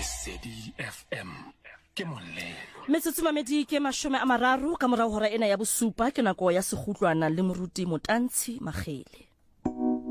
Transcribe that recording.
Lesedi FM ke molelo. Metsotso ke 30 ka morao hora ena ya bosupa ke nako ya sekgutlwana le moruti Motantshi Magele.